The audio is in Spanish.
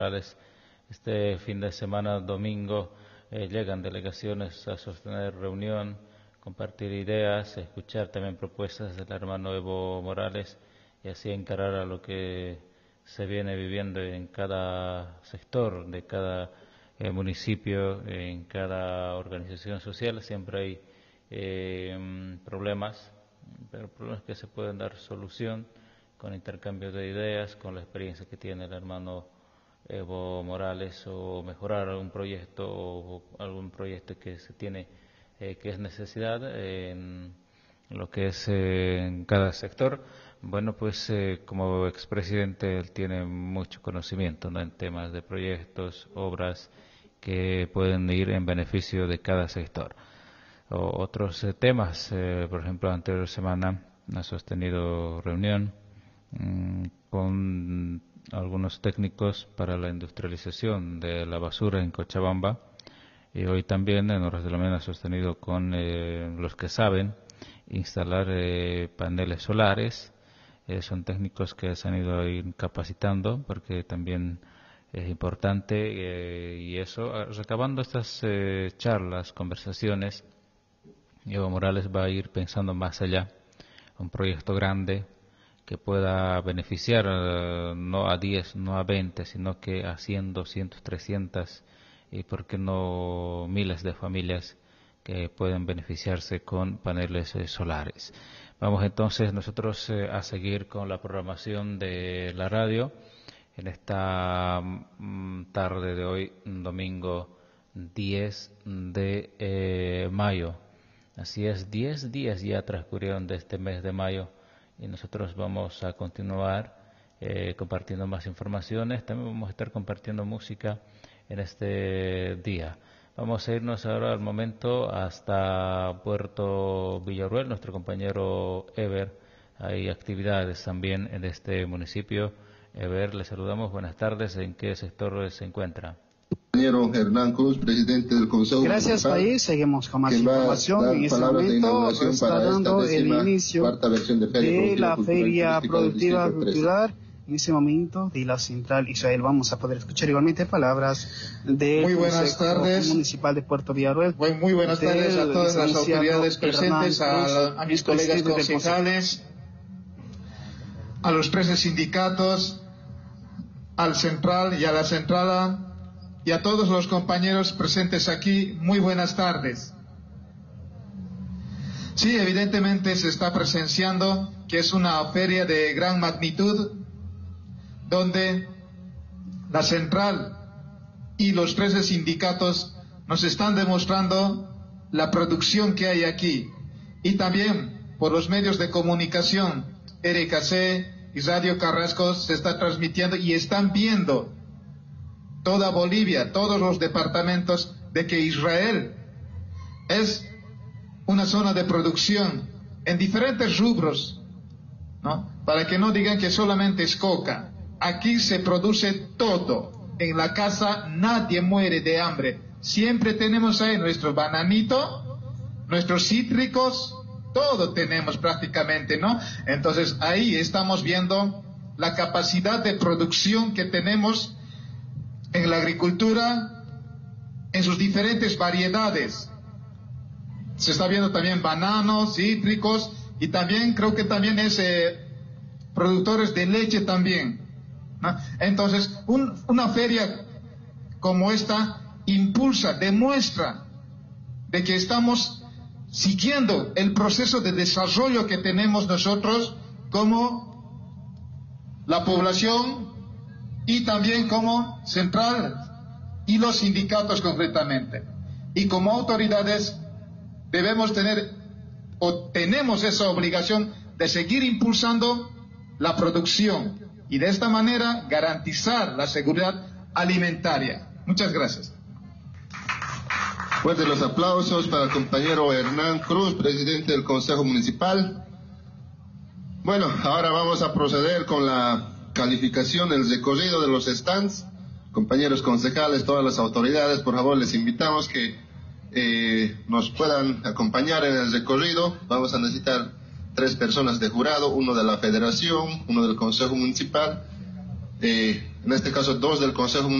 Este fin de semana, domingo, llegan delegaciones a sostener reunión, compartir ideas, escuchar también propuestas del hermano Evo Morales y así encarar a lo que se viene viviendo en cada sector de cada municipio, en cada organización social. Siempre hay problemas, pero problemas que se pueden dar solución con intercambio de ideas, con la experiencia que tiene el hermano Evo Morales, o mejorar algún proyecto o algún proyecto que se tiene, que es necesidad en lo que es en cada sector. Bueno, pues como expresidente él tiene mucho conocimiento, ¿no?, en temas de proyectos, obras que pueden ir en beneficio de cada sector. Otros temas, por ejemplo, la anterior semana ha sostenido reunión con algunos técnicos para la industrialización de la basura en Cochabamba, y hoy también en horas de la mañana ha sostenido con los que saben instalar paneles solares. Son técnicos que se han ido a ir capacitando porque también es importante, y eso, recabando estas charlas, conversaciones, Evo Morales va a ir pensando más allá, un proyecto grande que pueda beneficiar no a 10, no a 20, sino que a 100, 200, 300 y por qué no miles de familias que pueden beneficiarse con paneles solares. Vamos entonces nosotros a seguir con la programación de la radio en esta tarde de hoy, domingo 10 de mayo. Así es, 10 días ya transcurrieron de este mes de mayo y nosotros vamos a continuar compartiendo más informaciones. También vamos a estar compartiendo música en este día. Vamos a irnos ahora al momento hasta Puerto Villarruel, nuestro compañero Ever. Hay actividades también en este municipio. Ever, le saludamos, buenas tardes. ¿En qué sector se encuentra? Compañero Hernán Cruz, presidente del Consejo Gracias, Municipal, país. Seguimos con más información. En este momento está dando el inicio de la Feria Productiva Cultural. En ese momento de la Central Israel vamos a poder escuchar igualmente palabras del Consejo Municipal de Puerto Villarruel. Muy buenas tardes a todas las autoridades presentes, a mis colegas concejales, a los 13 sindicatos, al central y a la centrala, y a todos los compañeros presentes aquí. Muy buenas tardes. Sí, evidentemente se está presenciando que es una feria de gran magnitud, donde la central y los 13 sindicatos nos están demostrando la producción que hay aquí, y también por los medios de comunicación, RKC y Radio Carrasco se está transmitiendo y están viendo toda Bolivia, todos los departamentos, de que Israel es una zona de producción en diferentes rubros, ¿no? Para que no digan que solamente es coca. Aquí se produce todo. En la casa nadie muere de hambre. Siempre tenemos ahí nuestro bananito, nuestros cítricos, todo tenemos prácticamente, ¿no? Entonces ahí estamos viendo la capacidad de producción que tenemos en la agricultura, en sus diferentes variedades. Se está viendo también bananos, cítricos, y también creo que también es productores de leche también, ¿no? Entonces, una feria como esta impulsa, demuestra de que estamos siguiendo el proceso de desarrollo que tenemos nosotros como la población y también como central y los sindicatos concretamente. Y como autoridades debemos tener o tenemos esa obligación de seguir impulsando la producción y de esta manera garantizar la seguridad alimentaria. Muchas gracias. Fuertes los aplausos para el compañero Hernán Cruz, presidente del Consejo Municipal. Bueno, ahora vamos a proceder con la calificación, el recorrido de los stands. Compañeros concejales, todas las autoridades, por favor, les invitamos que nos puedan acompañar en el recorrido. Vamos a necesitar 3 personas de jurado, uno de la Federación, uno del Consejo Municipal, en este caso 2 del Consejo